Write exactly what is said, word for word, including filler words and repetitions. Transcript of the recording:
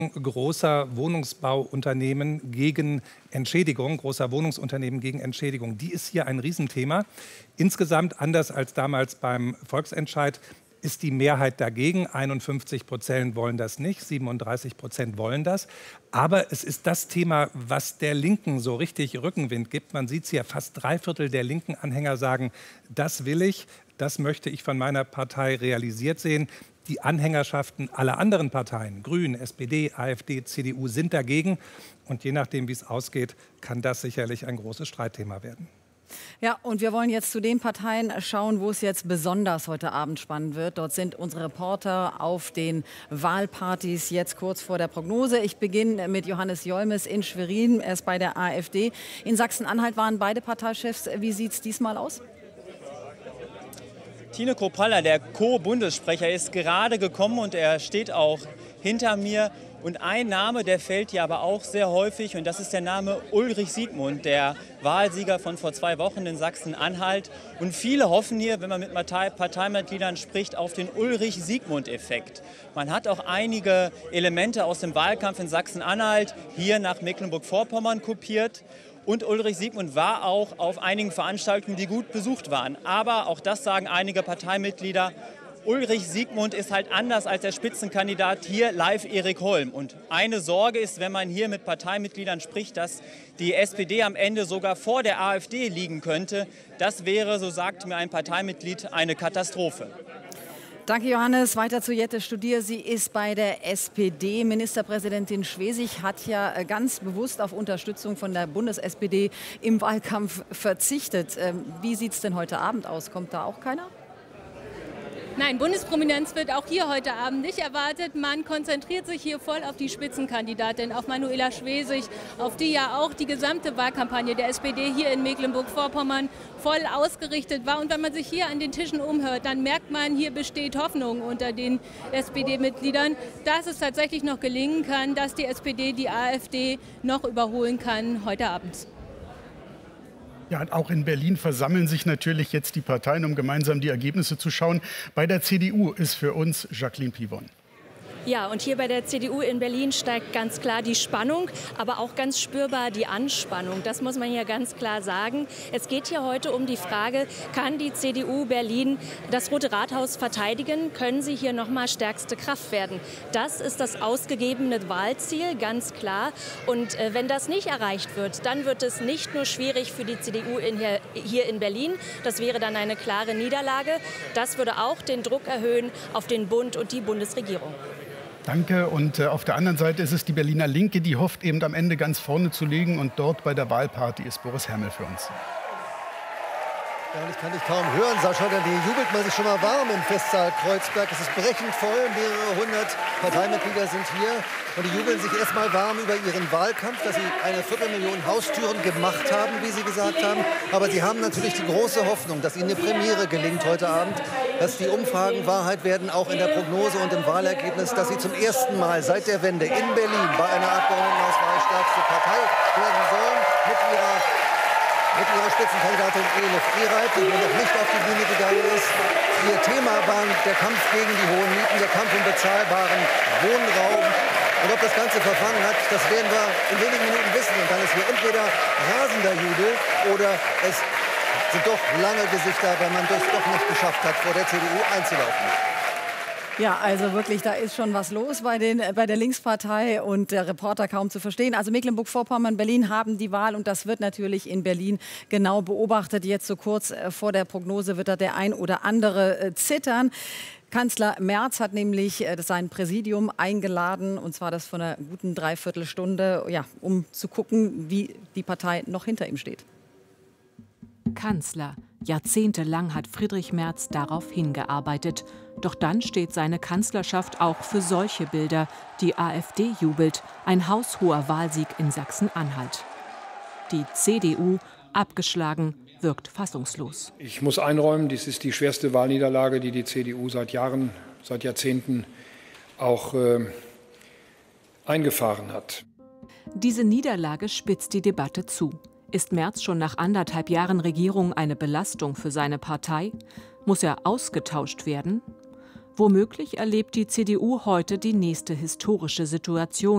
großer Wohnungsbauunternehmen gegen Entschädigung, großer Wohnungsunternehmen gegen Entschädigung. Die ist hier ein Riesenthema. Insgesamt, anders als damals beim Volksentscheid, ist die Mehrheit dagegen. einundfünfzig Prozent wollen das nicht, siebenunddreißig Prozent wollen das. Aber es ist das Thema, was der Linken so richtig Rückenwind gibt. Man sieht es hier, fast drei Viertel der linken Anhänger sagen, das will ich, das möchte ich von meiner Partei realisiert sehen. Die Anhängerschaften aller anderen Parteien, Grünen, S P D, AfD, C D U, sind dagegen. Und je nachdem, wie es ausgeht, kann das sicherlich ein großes Streitthema werden. Ja, und wir wollen jetzt zu den Parteien schauen, wo es jetzt besonders heute Abend spannend wird. Dort sind unsere Reporter auf den Wahlpartys jetzt kurz vor der Prognose. Ich beginne mit Johannes Jolmes in Schwerin. Er ist bei der AfD. In Sachsen-Anhalt waren beide Parteichefs. Wie sieht es diesmal aus? Tine Kropalla, der Co-Bundessprecher, ist gerade gekommen und er steht auch hinter mir. Und ein Name, der fällt hier aber auch sehr häufig, und das ist der Name Ulrich Siegmund, der Wahlsieger von vor zwei Wochen in Sachsen-Anhalt. Und viele hoffen hier, wenn man mit Partei Parteimitgliedern spricht, auf den Ulrich-Siegmund-Effekt. Man hat auch einige Elemente aus dem Wahlkampf in Sachsen-Anhalt hier nach Mecklenburg-Vorpommern kopiert. Und Ulrich Siegmund war auch auf einigen Veranstaltungen, die gut besucht waren. Aber auch das sagen einige Parteimitglieder. Ulrich Siegmund ist halt anders als der Spitzenkandidat hier, Live Erik Holm. Und eine Sorge ist, wenn man hier mit Parteimitgliedern spricht, dass die S P D am Ende sogar vor der AfD liegen könnte. Das wäre, so sagt mir ein Parteimitglied, eine Katastrophe. Danke, Johannes. Weiter zu Jette Studier. Sie ist bei der S P D. Ministerpräsidentin Schwesig hat ja ganz bewusst auf Unterstützung von der Bundes-S P D im Wahlkampf verzichtet. Wie sieht es denn heute Abend aus? Kommt da auch keiner? Nein, Bundesprominenz wird auch hier heute Abend nicht erwartet. Man konzentriert sich hier voll auf die Spitzenkandidatin, auf Manuela Schwesig, auf die ja auch die gesamte Wahlkampagne der S P D hier in Mecklenburg-Vorpommern voll ausgerichtet war. Und wenn man sich hier an den Tischen umhört, dann merkt man, hier besteht Hoffnung unter den S P D-Mitgliedern, dass es tatsächlich noch gelingen kann, dass die S P D die AfD noch überholen kann heute Abend. Ja, auch in Berlin versammeln sich natürlich jetzt die Parteien, um gemeinsam die Ergebnisse zu schauen. Bei der C D U ist für uns Jacqueline Pivon. Ja, und hier bei der C D U in Berlin steigt ganz klar die Spannung, aber auch ganz spürbar die Anspannung. Das muss man hier ganz klar sagen. Es geht hier heute um die Frage, kann die C D U Berlin das Rote Rathaus verteidigen? Können sie hier noch mal stärkste Kraft werden? Das ist das ausgegebene Wahlziel, ganz klar. Und äh, wenn das nicht erreicht wird, dann wird es nicht nur schwierig für die C D U in hier, hier in Berlin. Das wäre dann eine klare Niederlage. Das würde auch den Druck erhöhen auf den Bund und die Bundesregierung. Danke. Und äh, auf der anderen Seite ist es die Berliner Linke, die hofft, eben am Ende ganz vorne zu liegen. Und dort bei der Wahlparty ist Boris Herrmann für uns. Ja, und ich kann dich kaum hören, Sascha, denn hier jubelt man sich schon mal warm im Festsaal Kreuzberg. Es ist brechend voll, mehrere hundert Parteimitglieder sind hier. Und die jubeln sich erst mal warm über ihren Wahlkampf, dass sie eine Viertelmillion Haustüren gemacht haben, wie sie gesagt haben. Aber sie haben natürlich die große Hoffnung, dass ihnen eine Premiere gelingt heute Abend, dass die Umfragen Wahrheit werden, auch in der Prognose und im Wahlergebnis, dass sie zum ersten Mal seit der Wende in Berlin bei einer Abgeordnetenauswahl stärkste Partei werden sollen mit ihrer mit ihrer Spitzenkandidatin Elif Ereib, die noch nicht auf die Bühne gegangen ist. Ihr Thema war der Kampf gegen die hohen Mieten, der Kampf um bezahlbaren Wohnraum. Und ob das Ganze verfangen hat, das werden wir in wenigen Minuten wissen. Und dann ist hier entweder rasender Jubel oder es sind doch lange Gesichter, weil man es doch nicht geschafft hat, vor der C D U einzulaufen. Ja, also wirklich, da ist schon was los bei, den, bei der Linkspartei und der Reporter kaum zu verstehen. Also Mecklenburg-Vorpommern, Berlin haben die Wahl und das wird natürlich in Berlin genau beobachtet. Jetzt so kurz vor der Prognose wird da der ein oder andere zittern. Kanzler Merz hat nämlich sein Präsidium eingeladen, und zwar das von einer guten Dreiviertelstunde, ja, um zu gucken, wie die Partei noch hinter ihm steht. Kanzler. Jahrzehntelang hat Friedrich Merz darauf hingearbeitet. Doch dann steht seine Kanzlerschaft auch für solche Bilder. Die AfD jubelt, ein haushoher Wahlsieg in Sachsen-Anhalt. Die C D U, abgeschlagen, wirkt fassungslos. Ich muss einräumen, dies ist die schwerste Wahlniederlage, die die C D U seit Jahren, seit Jahrzehnten auch äh, eingefahren hat. Diese Niederlage spitzt die Debatte zu. Ist Merz schon nach anderthalb Jahren Regierung eine Belastung für seine Partei? Muss er ausgetauscht werden? Womöglich erlebt die C D U heute die nächste historische Situation.